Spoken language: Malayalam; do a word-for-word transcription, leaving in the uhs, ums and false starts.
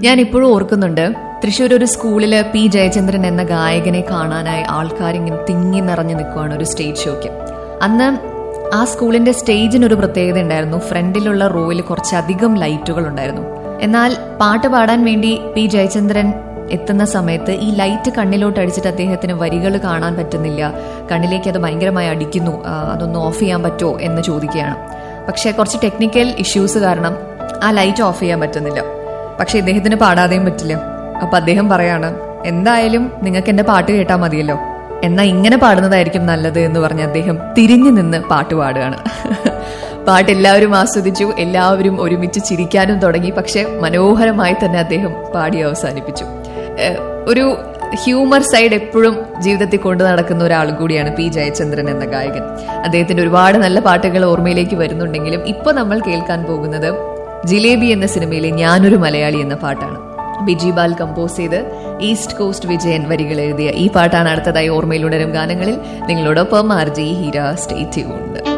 ഞാൻ ഇപ്പോഴും ഓർക്കുന്നുണ്ട്, തൃശ്ശൂർ ഒരു സ്കൂളില് പി ജയചന്ദ്രൻ എന്ന ഗായകനെ കാണാനായി ആൾക്കാരിങ്ങനെ തിങ്ങി നിറഞ്ഞു നിൽക്കുവാണ് ഒരു സ്റ്റേജ് ഷോയ്ക്ക്. അന്ന് ആ സ്കൂളിന്റെ സ്റ്റേജിനൊരു പ്രത്യേകത ഉണ്ടായിരുന്നു. ഫ്രണ്ടിലുള്ള റോയിൽ കുറച്ചധികം ലൈറ്റുകൾ ഉണ്ടായിരുന്നു. എന്നാൽ പാട്ട് പാടാൻ വേണ്ടി പി ജയചന്ദ്രൻ എത്തുന്ന സമയത്ത് ഈ ലൈറ്റ് കണ്ണിലോട്ട് അടിച്ചിട്ട് അദ്ദേഹത്തിന് വരികൾ കാണാൻ പറ്റുന്നില്ല, കണ്ണിലേക്ക് അത് ഭയങ്കരമായി അടിക്കുന്നു, അതൊന്ന് ഓഫ് ചെയ്യാൻ പറ്റുമോ എന്ന് ചോദിക്കുകയാണ്. പക്ഷെ കുറച്ച് ടെക്നിക്കൽ ഇഷ്യൂസ് കാരണം ആ ലൈറ്റ് ഓഫ് ചെയ്യാൻ പറ്റുന്നില്ല. പക്ഷെ ഇദ്ദേഹത്തിന് പാടാതെയും പറ്റില്ല. അപ്പൊ അദ്ദേഹം പറയാണ്, എന്തായാലും നിങ്ങൾക്ക് എന്റെ പാട്ട് കേട്ടാൽ മതിയല്ലോ, എന്നാ ഇങ്ങനെ പാടുന്നതായിരിക്കും നല്ലത് എന്ന് പറഞ്ഞ് അദ്ദേഹം തിരിഞ്ഞു നിന്ന് പാട്ട് പാടുകയാണ്. പാട്ട് എല്ലാവരും ആസ്വദിച്ചു, എല്ലാവരും ഒരുമിച്ച് ചിരിക്കാനും തുടങ്ങി. പക്ഷെ മനോഹരമായി തന്നെ അദ്ദേഹം പാടി അവസാനിപ്പിച്ചു. ഒരു ഹ്യൂമർ സൈഡ് എപ്പോഴും ജീവിതത്തിൽ കൊണ്ടു നടക്കുന്ന ഒരാൾ കൂടിയാണ് പി ജയചന്ദ്രൻ എന്ന ഗായകൻ. അദ്ദേഹത്തിന്റെ ഒരുപാട് നല്ല പാട്ടുകൾ ഓർമ്മയിലേക്ക് വരുന്നുണ്ടെങ്കിലും ഇപ്പൊ നമ്മൾ കേൾക്കാൻ പോകുന്നത് ജിലേബി എന്ന സിനിമയിലെ ഞാനൊരു മലയാളി എന്ന പാട്ടാണ്. ബിജി ബാൽ കമ്പോസ് ചെയ്ത് ഈസ്റ്റ് കോസ്റ്റ് വിജയൻ വരികൾ എഴുതിയ ഈ പാട്ടാണ് അടുത്തതായി ഓർമ്മയിലുണരും ഗാനങ്ങളിൽ നിങ്ങളോടൊപ്പം R G Heera. Stay tuned.